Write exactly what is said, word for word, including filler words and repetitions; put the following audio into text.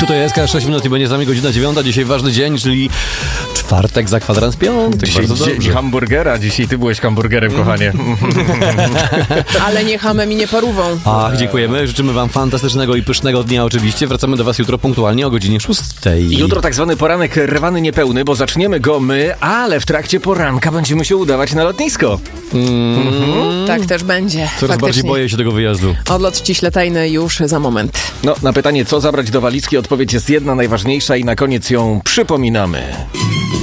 to jest sześć minut i będzie z nami godzina dziewiąta. Dzisiaj ważny dzień, czyli czwartek za kwadrans piątek. Dzisiaj Bardzo dzień dobrze. hamburgera. Dzisiaj ty byłeś hamburgerem, kochanie. Ale nie hamem i nie parówą. Ach, dziękujemy. Życzymy wam fantastycznego i pysznego dnia oczywiście. Wracamy do was jutro punktualnie o godzinie szóstej. Jutro tak zwany poranek rwany niepełny, bo zaczniemy go my, ale w trakcie poranka będziemy się udawać na lotnisko. Mm. Tak też będzie. Coraz Faktycznie. bardziej boję się tego wyjazdu. Odlot ściśle tajny już za moment. No, na pytanie, co zabrać do walizki, odpowiedź jest jedna, najważniejsza i na koniec ją przypominamy.